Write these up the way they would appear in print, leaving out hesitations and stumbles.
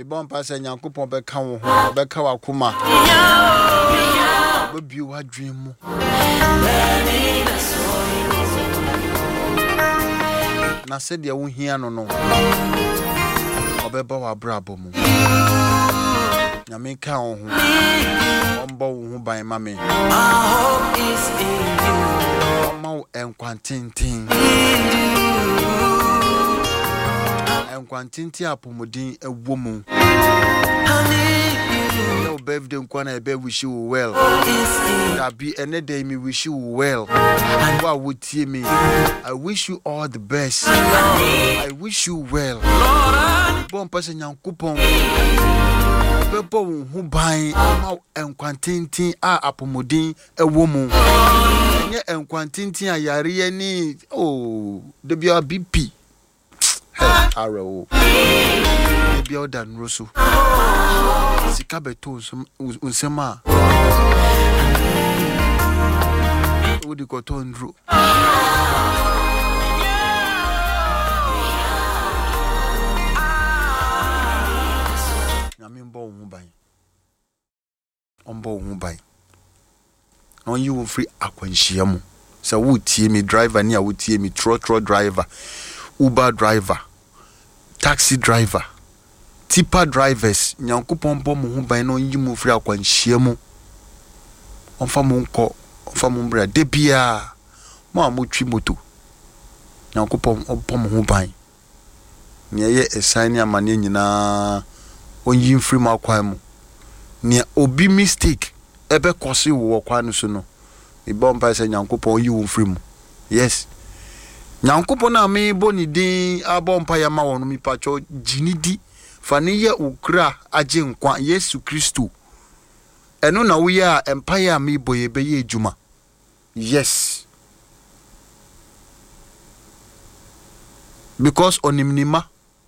bon pass Nyankopon bɛka wo ho bɛka wa koma bɛbi wa dream mu na sɛ de wo hia no no obɛba wa brabo mu nyame ka wo ho ɔmbɔ wo ho ban ma me ɔma wo enkwantintin enkwantintin apomodin ɛwɔ mu your birthday nkwana ebe wish you well that be any day me wish you well what would tie me I wish you all the best I wish you well bon person Nyankopon bebo hu ban ma enkwantintin a apomodin ɛwɔ mu nye enkwantintin ayare ye ni de bia BP arrow de bia odan roso sika beto unsema udi kotondro nyame mbo hu ban ombo hu ban on you free akwanhia mu say wo tie me driver ni a wo tie me trotro driver Uber driver taxi driver tipper drivers Nyankopon bɔ mo ho ban no yi mo free akwanhia mu onfa mo nko onfa mo mbra de bia mo a mo twi moto Nyankopon bɔ mo ho ban ne ye esan ni amane nyina onyi free ma kwan mu ne obi mistake ebe kɔse wo kwan no so no e bɔ mpa sɛ Nyankopon yi wo free mu yes Nyankopon na me boni din abɔ mpa ya ma wo no mi pacho jinidi fani ye ukra aje nkwa Yesu Kristo eno na wo ya empire me boye be ye juma yes because onimnima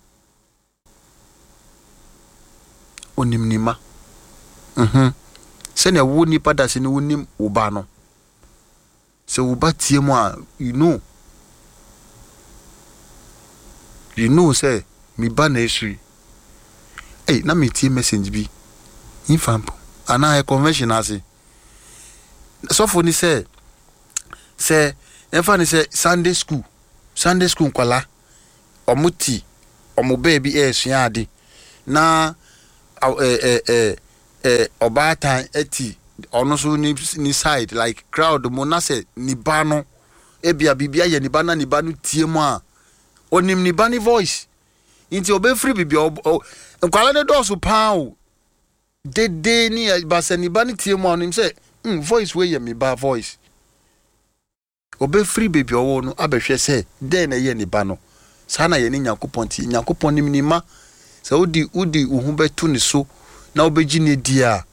se ne wo nipa da se ne wonim wo ba no se wo ba tie mu a you know say mi ba na esri na me tie message bi infampo ana e convention ase so for ni say efa ni say Sunday school kwala omuti omoba bi esua ade na obatan eti ono so ni side like crowd mo na say ni ba no ebia bibia ye ni ba na ni ba no tie mu a onim ni ba ni voice inti obe free bibia nkwala ne do so pao dede ni ba se ni ba ni tie mu a onim say voice we ye me ba voice obe free bibia wo no abehwe say den na ye ni ba no sana ye ni Nyankopon ti Nyankopon nim ni ma se udi uhu betu ni so na obeji ne dia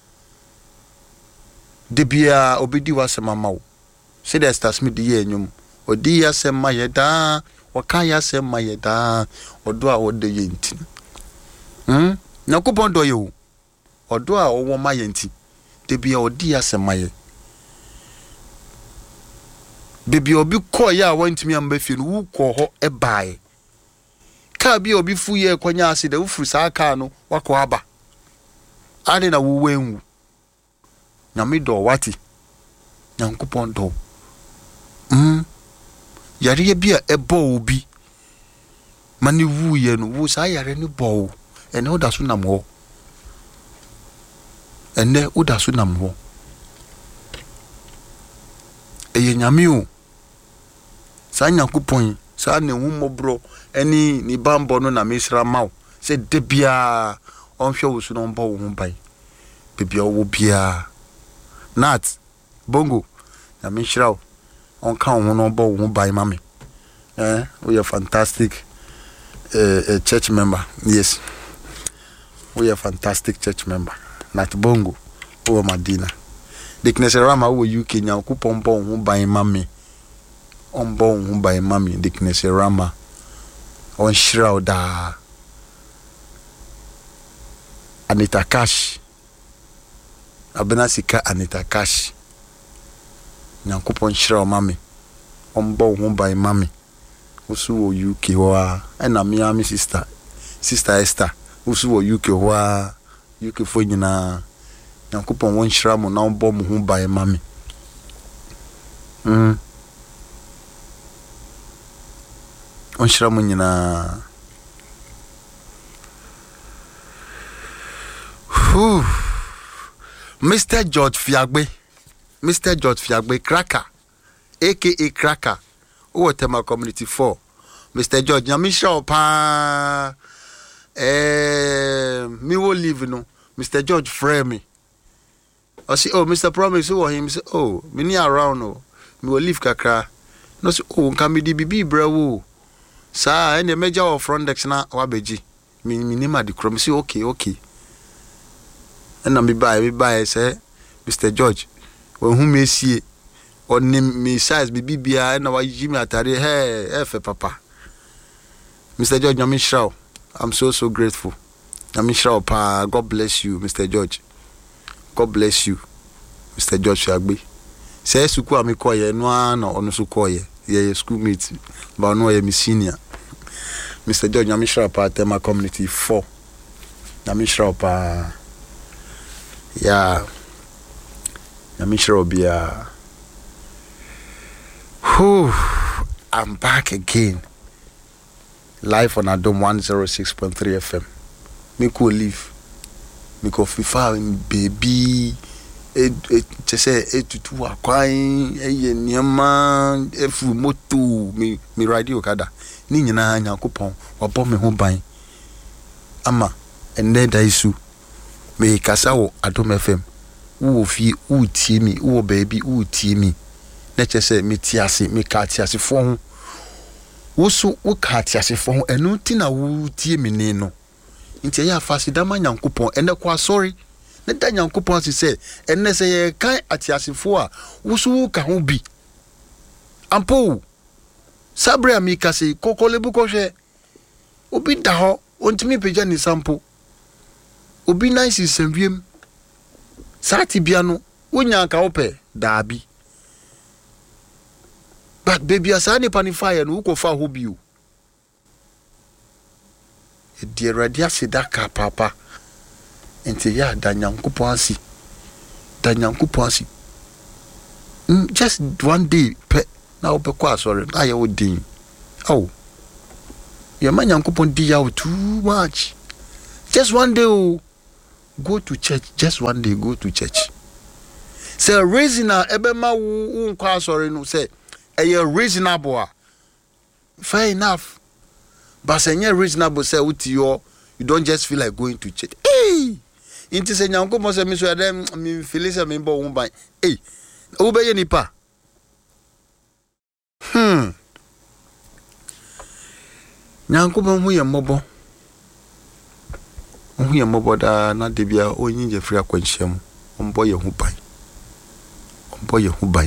de bia obedi wasema ma wo se the stars me di enyum odi ya sema ye da waka ya sema ye da odo a wode ye nti Nyankopon do ye wo odo a owo ma ye nti de bia odi ya sema ye bebi obi ko ya wantimi amba fi no wu ko ho e bae ka bi obi fu ye kwanya ase da ufuru sa aka no wako aba ade na wo wenwu nyame do wati Nyankopon do yare ye bia ebo obi mani wu ye no wo sa yare ni bo ene oda so nam ho eye nyame o sa Nyankopon sa ne hu mobro eni ni bambo no na mesra maw se de bia onhwe wo so no mbo wo ban bibia wo bia nat bongo na me shiraw on kan wo no mbo wo ban mame we are fantastic church member yes we are fantastic church member nat bongo o Madina Dickness Rama wo UK Nyankopon mbo wo ban mame ombo wo ban mame Dickness Rama on shiraw da Anita Cash abena sika Anita Cash Nyankopon shiraw mame ombo wo ban mame osu wo UK wa na Miami sister Esther usu wo UK wa UK fo nyina Nyankopɔn won hyira mo na wobɔ mo ho ban ma me on hyira mo nyina Mr. George Fiagbe Cracker aka Cracker Tema Community 4 Mr. George Nyamisha opa me will leave no Mr. George frame me I say oh Mr. Promise who him say oh me ni around no me will leave kakra no say oh nka me di bibi bra wo sa and the major of front desk na wabeji me nima di krom say okay and me buy say Mr. George when who me see on me size bibi bia na wa jimi atare fe papa Mr. George Nyamisha I'm so grateful Nyamisha pa God bless you Mr. George God bless you Mr. George Fiagbe say suku amikoye no ana ono sukoye ye schoolmate ba no ye mi senior Mr. George Nyamisha pa Tema Community 4 Nyamisha pa yeah Nyamisha obia I'm back again live on Adom 106.3 FM me could leave me could FIFA baby say to akwan nyama efu moto me radio kada ni nyina Nyankopɔn wabɔ me ho ban ama enne da isu me kasa wo Adom FM wo fi wo tie mi wo baby wo tie mi na chese me tiase me ka tiase fo ho wo so wo ka tiase fo ho enu ti na wo tie mi ne no nti ya fa sidama Nyankopɔn ene kwa sorry ne da Nyankopɔn si se ene se ye kan atiase fo a wo so wo ka ho bi ampo sabre ami ka se kokolebu ko hwe obi da ho ontimi peja ni sampo obi nice semwiem sati bia no wonya ka ope daabi but baby asani panify no ko fa ho bio e die radia sidaka papa enti ya da Nyankopɔn asi just one day pe na obekwa sorry na ye wodin oh ye man Nyankopɔn di ya too much just one day go to church just one day go to church say reason ebe ma wo nkwa sorry no say reasonable fair enough but say reasonable say you don't just feel like going to church inti say Nyankopɔn say me so dem me feel say me bo wo ban wo be ye nipa Nyankopɔn hu ye mmobo da na de bia onyi je free akwanhyiam ombo ye hu ban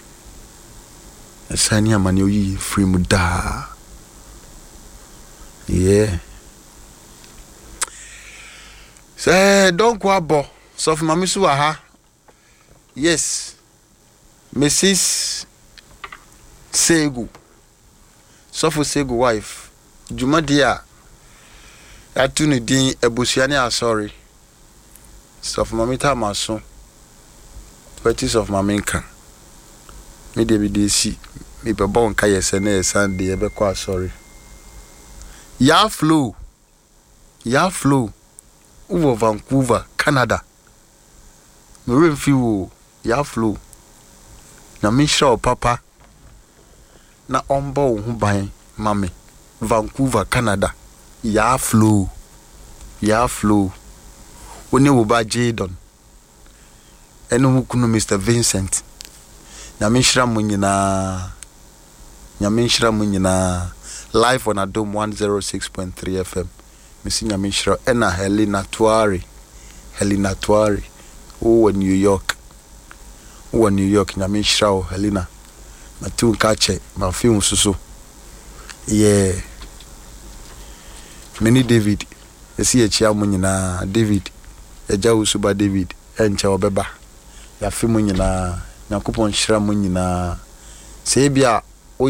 Sani amani oyi free mu da yeah say don't go abo so for mami su aha yes Mrs. Segu so for Segu wife Jumadia atuni din ebusuane asori so for mami ta maso practice of mami nka me David si me be bon ka yese na Sunday e be kwa sorry ya flow over Vancouver Canada me remfi wo ya flow na me show papa na ombo wo hu ban mame Vancouver Canada ya flow woni wo ba Jadon eno hukunu Mr. Vincent Nyamisha munyina live on Adom 106.3 FM Missy Nyamisha ena Helena Tuari o New York Nyamisha Helena matu kache ma film susu yeah mini David esi echia munyina David eja usuba David enche obeba ya film nyina Nyankopɔn hyira mo nyina se bia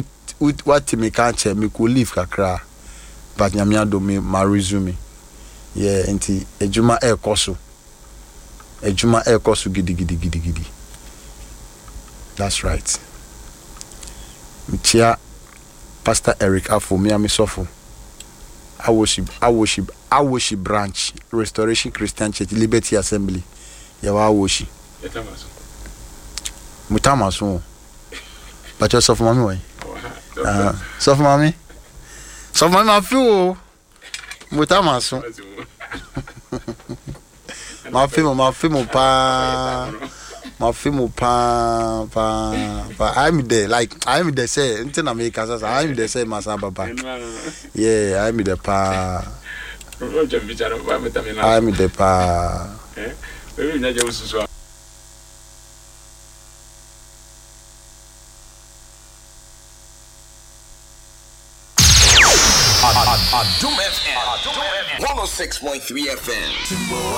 what me ka che me ko leave kakra but nyame adome ma resume Yeah, nti ejuma ekoso gidi. That's right. Mchia Pastor Eric Afo Miami Sofo. Awoshi branch Restoration Christian Church Liberty Assembly. Yawa Awoshi. Mutamaso. But you're Sofo Mami way. Sofo Mami. Sofo Mami afu. Mutamaso. Mafimo pa I'm there like I'm there say until America I'm there say Masaba back. Yeah, I'm there pa. I'm there pa. Adum FM 106.3 FM.